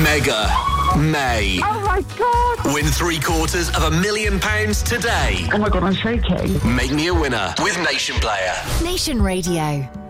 Mega May. Oh my God! Win £750,000 today. Oh my God, I'm shaking. Make me a winner with Nation Player. Nation Radio.